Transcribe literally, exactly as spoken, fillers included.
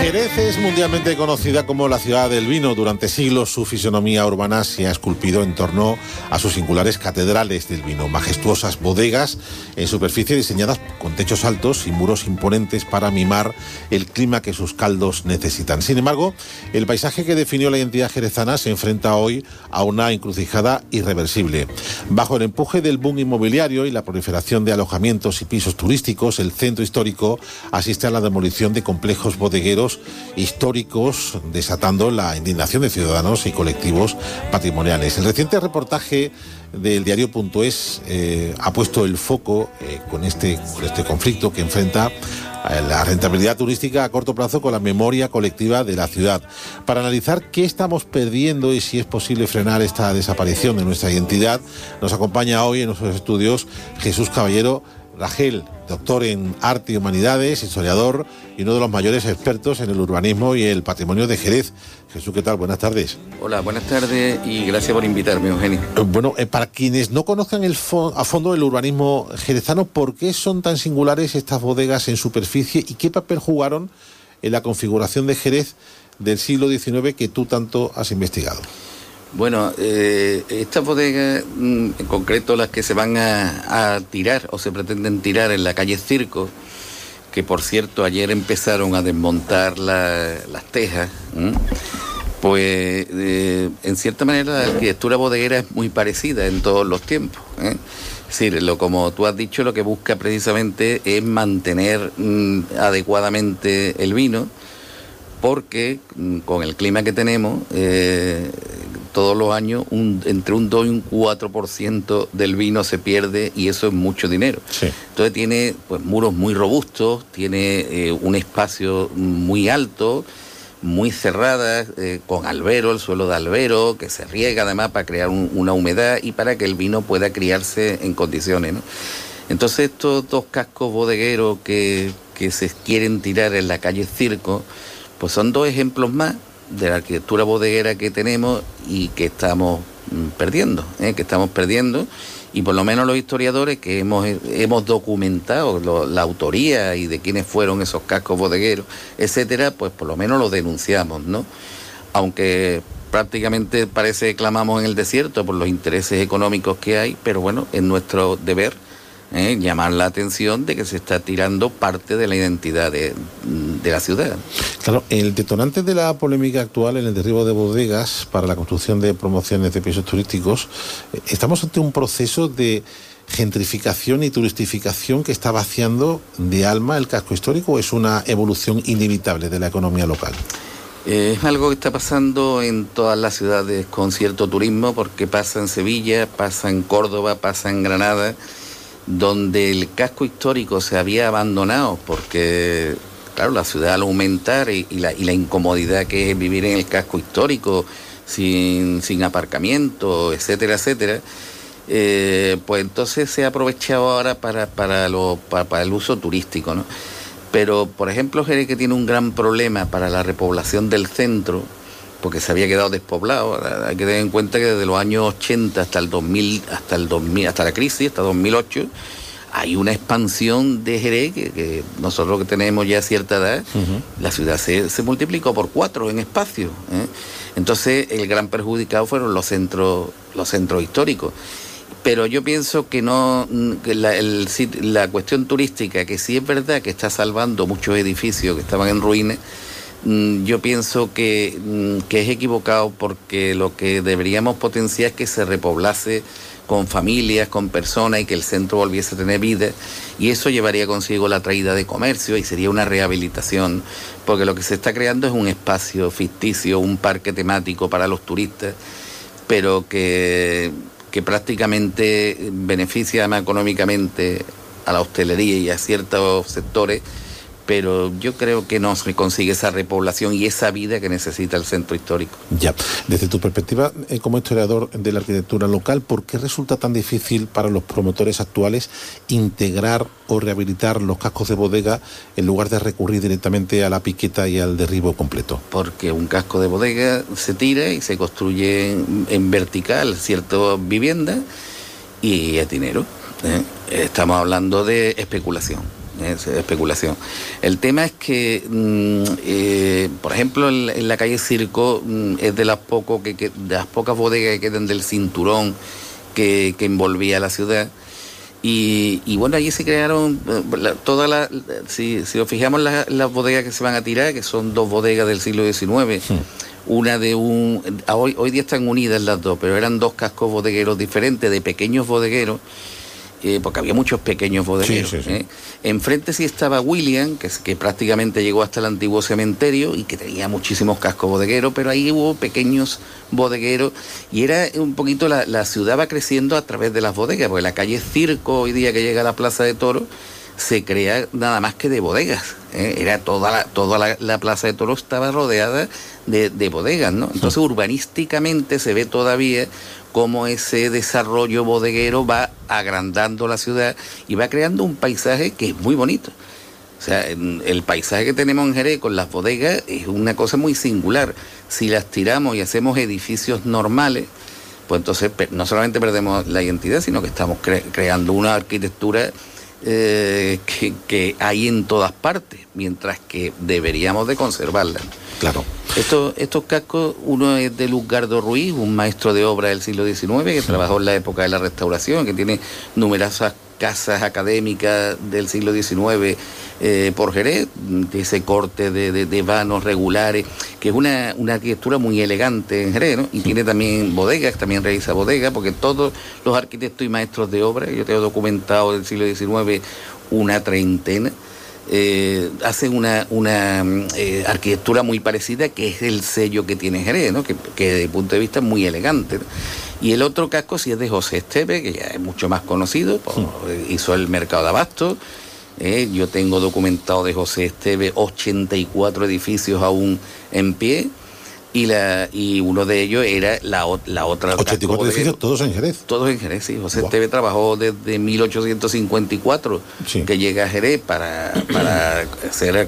Jerez es mundialmente conocida como la ciudad del vino. Durante siglos su fisonomía urbana se ha esculpido en torno a sus singulares catedrales del vino, majestuosas bodegas en superficie diseñadas con techos altos y muros imponentes para mimar el clima que sus caldos necesitan. Sin embargo, el paisaje que definió la identidad jerezana se enfrenta hoy a una encrucijada irreversible. Bajo el empuje del boom inmobiliario y la proliferación de alojamientos y pisos turísticos, el centro histórico asiste a la demolición de complejos bodegueros históricos, desatando la indignación de ciudadanos y colectivos patrimoniales. El reciente reportaje del diario punto es eh, ha puesto el foco eh, con, este, con este conflicto que enfrenta la rentabilidad turística a corto plazo con la memoria colectiva de la ciudad. Para analizar qué estamos perdiendo y si es posible frenar esta desaparición de nuestra identidad, nos acompaña hoy en nuestros estudios Jesús Caballero Ragel, doctor en Arte y Humanidades, historiador y uno de los mayores expertos en el urbanismo y el patrimonio de Jerez. Jesús, ¿qué tal? Buenas tardes. Hola, buenas tardes y gracias por invitarme, Eugenio. Eh, bueno, eh, para quienes no conozcan el fo- a fondo el urbanismo jerezano, ¿por qué son tan singulares estas bodegas en superficie y qué papel jugaron en la configuración de Jerez del siglo diecinueve que tú tanto has investigado? Bueno, eh, estas bodegas, en concreto las que se van a, a tirar o se pretenden tirar en la calle Circo, que por cierto ayer empezaron a desmontar la, las tejas, ¿m? pues eh, en cierta manera la arquitectura bodeguera es muy parecida en todos los tiempos, ¿eh? Es decir, lo, como tú has dicho, lo que busca precisamente es mantener mm, adecuadamente el vino, porque mm, con el clima que tenemos, eh, todos los años un, entre un dos y un cuatro por ciento del vino se pierde y eso es mucho dinero. Sí. Entonces tiene pues muros muy robustos, tiene eh, un espacio muy alto, muy cerrada, eh, con albero, el suelo de albero, que se riega además para crear un, una humedad y para que el vino pueda criarse en condiciones, ¿no? Entonces estos dos cascos bodegueros que, que se quieren tirar en la calle Circo, pues son dos ejemplos más de la arquitectura bodeguera que tenemos y que estamos mm, perdiendo, ¿eh? que estamos perdiendo, y por lo menos los historiadores que hemos, hemos documentado lo, la autoría y de quiénes fueron esos cascos bodegueros, etcétera, pues por lo menos los denunciamos, ¿no? Aunque prácticamente parece que clamamos en el desierto por los intereses económicos que hay, pero bueno, es nuestro deber ¿eh? llamar la atención de que se está tirando parte de la identidad de, de la ciudad. Claro, el detonante de la polémica actual en el derribo de bodegas para la construcción de promociones de pisos turísticos, estamos ante un proceso de gentrificación y turistificación que está vaciando de alma el casco histórico, ¿o es una evolución inevitable de la economía local? Eh, es algo que está pasando en todas las ciudades con cierto turismo, porque pasa en Sevilla, pasa en Córdoba, pasa en Granada, donde el casco histórico se había abandonado porque, claro, la ciudad al aumentar y, y, la, y la incomodidad que es vivir en el casco histórico sin, sin aparcamiento, etcétera, etcétera, eh, pues entonces se ha aprovechado ahora para, para, lo, para, para el uso turístico, ¿no? Pero, por ejemplo, Jerez, que tiene un gran problema para la repoblación del centro, porque se había quedado despoblado. Hay que tener en cuenta que desde los años ochenta hasta el dos mil, hasta el dos mil, hasta la crisis, hasta dos mil ocho, hay una expansión de Jerez que, que nosotros que tenemos ya cierta edad, uh-huh. la ciudad se, se multiplicó por cuatro en espacio, ¿eh? Entonces el gran perjudicado fueron los centros, los centros históricos. Pero yo pienso que no, que la, el, la cuestión turística, que sí es verdad que está salvando muchos edificios que estaban en ruinas, yo pienso que, que es equivocado, porque lo que deberíamos potenciar es que se repoblase con familias, con personas, y que el centro volviese a tener vida, y eso llevaría consigo la traída de comercio y sería una rehabilitación, porque lo que se está creando es un espacio ficticio, un parque temático para los turistas, pero que, que prácticamente beneficia además económicamente a la hostelería y a ciertos sectores, pero yo creo que no se consigue esa repoblación y esa vida que necesita el centro histórico. Ya, desde tu perspectiva eh, como historiador de la arquitectura local, ¿por qué resulta tan difícil para los promotores actuales integrar o rehabilitar los cascos de bodega en lugar de recurrir directamente a la piqueta y al derribo completo? Porque un casco de bodega se tira y se construye en, en vertical ciertas viviendas y es dinero, ¿eh? Estamos hablando de especulación. es especulación. El tema es que, mm, eh, por ejemplo, en, en la calle Circo mm, es de las, poco que, que, de las pocas bodegas que quedan del cinturón que, que envolvía la ciudad. Y, y bueno, allí se crearon la, todas las, si, si nos fijamos las, las bodegas que se van a tirar, que son dos bodegas del siglo diecinueve, sí. Una de un, hoy, hoy día están unidas las dos, pero eran dos cascos bodegueros diferentes, de pequeños bodegueros, eh, porque había muchos pequeños bodegueros. Sí, sí, sí. ¿eh? Enfrente sí estaba William, que, que prácticamente llegó hasta el antiguo cementerio y que tenía muchísimos cascos bodegueros, pero ahí hubo pequeños bodegueros y era un poquito, la, la ciudad va creciendo a través de las bodegas, porque la calle Circo, hoy día que llega a la Plaza de Toros, se crea nada más que de bodegas, ¿eh? Era toda la, toda la, la Plaza de Toros estaba rodeada de, de bodegas, ¿no? Entonces sí. Urbanísticamente se ve todavía cómo ese desarrollo bodeguero va agrandando la ciudad y va creando un paisaje que es muy bonito. O sea, el paisaje que tenemos en Jerez con las bodegas es una cosa muy singular. Si las tiramos y hacemos edificios normales, pues entonces no solamente perdemos la identidad, sino que estamos cre- creando una arquitectura eh, que, que hay en todas partes, mientras que deberíamos de conservarla. Claro. Estos, estos cascos, uno es de Luzgardo Ruiz, un maestro de obra del siglo diecinueve, que sí. trabajó en la época de la Restauración, que tiene numerosas casas académicas del siglo diecinueve eh, por Jerez, de ese corte de, de, de vanos regulares, que es una, una arquitectura muy elegante en Jerez, ¿no? Y sí. tiene también bodegas, también realiza bodegas, porque todos los arquitectos y maestros de obra, yo tengo documentado del siglo diecinueve una treintena, Eh, hacen una, una eh, arquitectura muy parecida, que es el sello que tiene Jerez, ¿no? que, que desde el punto de vista es muy elegante, ¿no? Y el otro casco sí es de José Esteve, que ya es mucho más conocido, por, sí. hizo el mercado de Abasto. Eh, yo tengo documentado de José Esteve ochenta y cuatro edificios aún en pie. Y, la, y uno de ellos era la, la otra... ochenta y cuatro edificios, todos en Jerez. Todos en Jerez, sí. José wow. Esteve trabajó desde mil ochocientos cincuenta y cuatro, sí. que llega a Jerez para, para hacer